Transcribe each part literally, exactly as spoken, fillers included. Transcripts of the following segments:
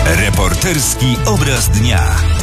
Reporterski obraz dnia.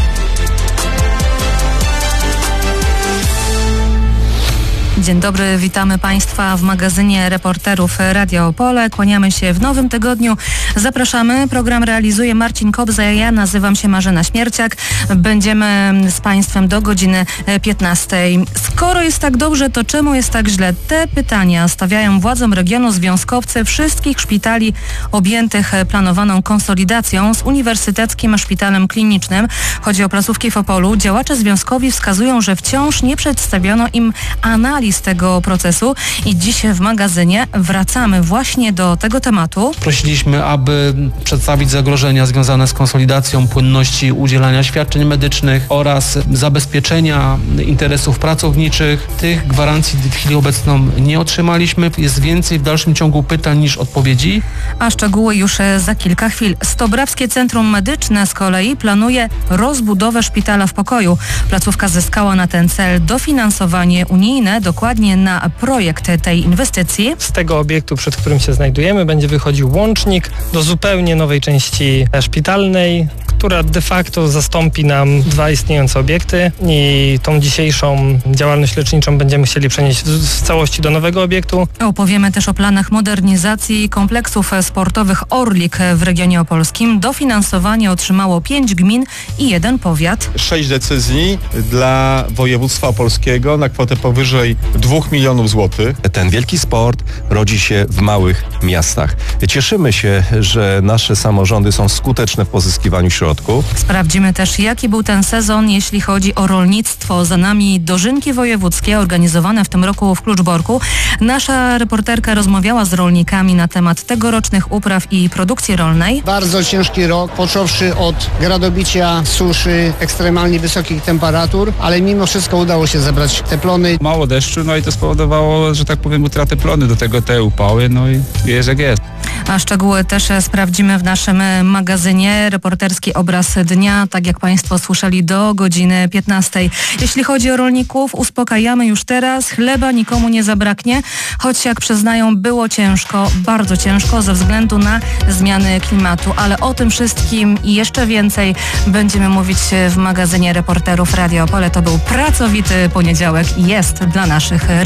Dzień dobry, witamy Państwa w magazynie Reporterów Radia Opole. Kłaniamy się w nowym tygodniu. Zapraszamy. Program realizuje Marcin Kobza, ja nazywam się Marzena Śmierciak. Będziemy z Państwem do godziny piętnastej. Skoro jest tak dobrze, to czemu jest tak źle? Te pytania stawiają władzom regionu związkowcy wszystkich szpitali objętych planowaną konsolidacją z Uniwersyteckim Szpitalem Klinicznym. Chodzi o placówki w Opolu. Działacze związkowi wskazują, że wciąż nie przedstawiono im analiz z tego procesu i dziś w magazynie wracamy właśnie do tego tematu. Prosiliśmy, aby przedstawić zagrożenia związane z konsolidacją płynności udzielania świadczeń medycznych oraz zabezpieczenia interesów pracowniczych. Tych gwarancji w chwili obecną nie otrzymaliśmy. Jest więcej w dalszym ciągu pytań niż odpowiedzi. A szczegóły już za kilka chwil. Stobrawskie Centrum Medyczne z kolei planuje rozbudowę szpitala w Pokoju. Placówka zyskała na ten cel dofinansowanie unijne, dokładnie na projekt tej inwestycji. Z tego obiektu, przed którym się znajdujemy, będzie wychodził łącznik do zupełnie nowej części szpitalnej, która de facto zastąpi nam dwa istniejące obiekty i tą dzisiejszą działalność leczniczą będziemy chcieli przenieść w całości do nowego obiektu. Opowiemy też o planach modernizacji kompleksów sportowych Orlik w regionie opolskim. Dofinansowanie otrzymało pięć gmin i jeden powiat. Sześć decyzji dla województwa opolskiego na kwotę powyżej dwóch milionów złotych. Ten wielki sport rodzi się w małych miastach. Cieszymy się, że nasze samorządy są skuteczne w pozyskiwaniu środków. Sprawdzimy też, jaki był ten sezon, jeśli chodzi o rolnictwo. Za nami dożynki wojewódzkie organizowane w tym roku w Kluczborku. Nasza reporterka rozmawiała z rolnikami na temat tegorocznych upraw i produkcji rolnej. Bardzo ciężki rok, począwszy od gradobicia, suszy, ekstremalnie wysokich temperatur, ale mimo wszystko udało się zebrać te plony. Mało deszczu, no i to spowodowało, że tak powiem, utratę plony, do tego te upały, no i jest jak jest. A szczegóły też sprawdzimy w naszym magazynie. Reporterski obraz dnia, tak jak Państwo słyszeli, do godziny piętnastej. Jeśli chodzi o rolników, uspokajamy już teraz. Chleba nikomu nie zabraknie, choć jak przyznają, było ciężko, bardzo ciężko ze względu na zmiany klimatu. Ale o tym wszystkim i jeszcze więcej będziemy mówić w magazynie Reporterów Radia Opole. To był pracowity poniedziałek i jest dla naszych